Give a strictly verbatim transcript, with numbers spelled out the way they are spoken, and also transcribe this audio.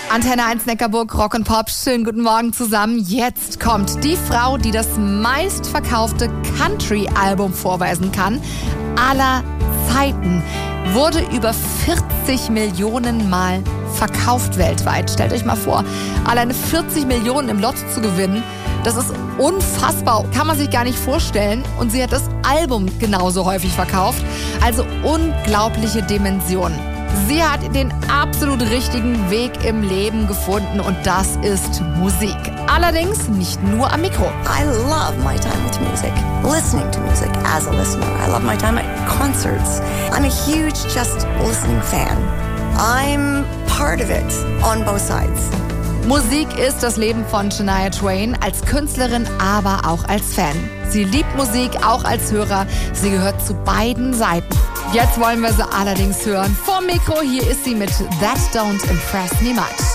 Antenne eins Neckarburg, Rock und Pop, schönen guten Morgen zusammen. Jetzt kommt die Frau, die das meistverkaufte Country-Album vorweisen kann, aller Zeiten. Wurde über vierzig Millionen Mal verkauft weltweit. Stellt euch mal vor, alleine vierzig Millionen im Lotto zu gewinnen, das ist unfassbar, kann man sich gar nicht vorstellen. Und sie hat das Album genauso häufig verkauft, also unglaubliche Dimensionen. Sie hat den absolut richtigen Weg im Leben gefunden und das ist Musik. Allerdings nicht nur am Mikro. I love my time with music, listening to music as a listener. I love my time at concerts. I'm a huge just listening fan. I'm part of it on both sides. Musik ist das Leben von Shania Twain, als Künstlerin, aber auch als Fan. Sie liebt Musik, auch als Hörer. Sie gehört zu beiden Seiten. Jetzt wollen wir sie allerdings hören. Vom Mikro, hier ist sie mit That Don't Impress Me Much.